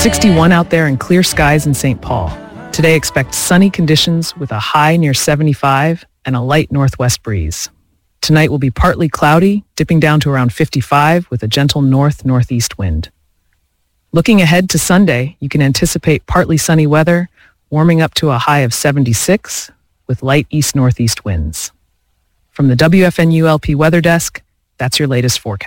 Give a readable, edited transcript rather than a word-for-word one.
61 out there and clear skies in St. Paul. Today expect sunny conditions with a high near 75 and a light northwest breeze. Tonight will be partly cloudy, dipping down to around 55 with a gentle north-northeast wind. Looking ahead to Sunday, you can anticipate partly sunny weather, warming up to a high of 76 with light east-northeast winds. From the WFNU LP Weather Desk, that's your latest forecast.